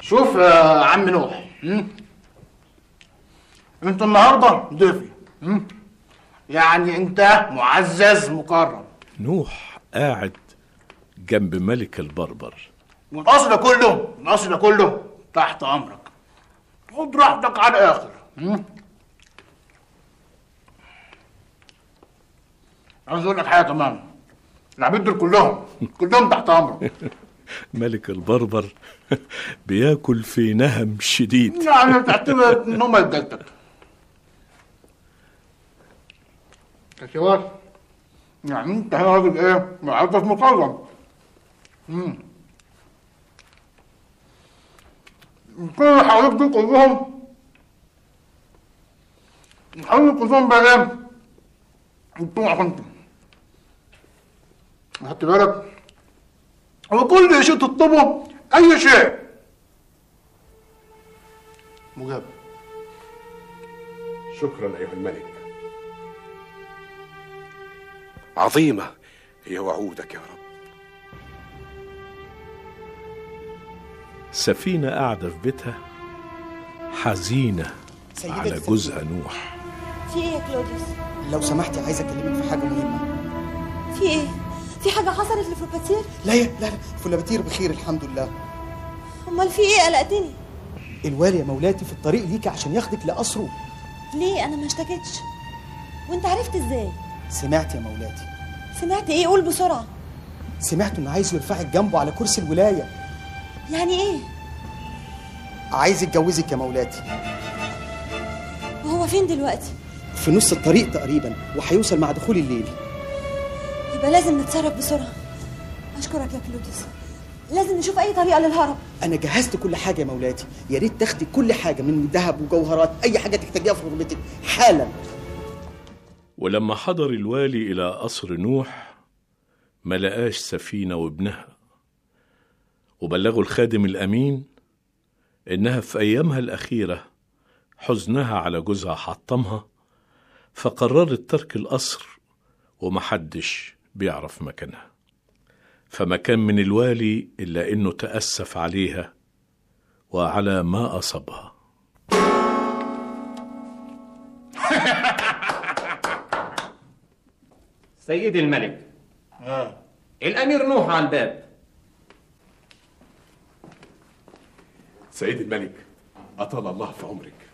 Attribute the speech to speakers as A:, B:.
A: شوف يا عم نوح، انت النهارده ضيفي، يعني انت معزز مكرم.
B: نوح قاعد جنب ملك البربر.
A: والقصر ده كله تحت امرك، خد راحتك على الاخر. عايز اقول لك حاجه كمان، العبيد دول كلهم تحت امرك.
B: ملك البربر بياكل في نهم شديد.
A: يعني تعتبر ان هم رجالتك. كشوار يعني انت هنا راجل ايه؟ معزز مكرم. كل اللي حواليك دول كلهم بقى ايه؟ بتوعك انت. خدت بالك؟ وكل شيء تطلبه، اي شيء مجاب.
C: شكرا ايها الملك. عظيمه هي وعودك يا رب.
B: سفينة قاعدة في بيتها حزينة على جوزها نوح.
D: في ايه يا كلوديوس؟
E: لو سمحتي عايز اكلمك في حاجه مهمه.
D: في ايه؟ في حاجه حصلت لفلوباتير؟
E: لا فلوباتير بخير الحمد لله.
D: امال في ايه؟ قلقتني.
E: الوالي يا مولاتي في الطريق ليكي عشان ياخدك لقصره.
D: ليه؟ انا ما اشتكيتش. وانت عرفت ازاي؟
E: سمعت يا مولاتي.
D: سمعت ايه؟ قول بسرعه.
E: سمعت انه عايز يرفعك جنبه على كرسي الولايه.
D: يعني ايه؟
E: عايز يتجوزك يا مولاتي.
D: وهو فين دلوقتي؟
E: في نص الطريق تقريبا، وهيوصل مع دخول الليل.
D: يبقى لازم نتصرف بسرعه. اشكرك يا كلوديوس، لازم نشوف اي طريقه للهرب.
E: انا جهزت كل حاجه يا مولاتي، يا ريت تاخدي كل حاجه من ذهب وجوهرات، اي حاجه تحتاجيها في رغبتك حالا.
B: ولما حضر الوالي الى قصر نوح ما لقاش سفينة وابنها، وبلغوا الخادم الامين انها في ايامها الاخيره حزنها على جوزها حطمها، فقررت ترك القصر ومحدش بيعرف مكانها. فما كان من الوالي إلا إنه تأسف عليها وعلى ما أصابها.
F: سيدي الملك، الأمير نوح على الباب.
C: سيدي الملك، أطال الله في عمرك.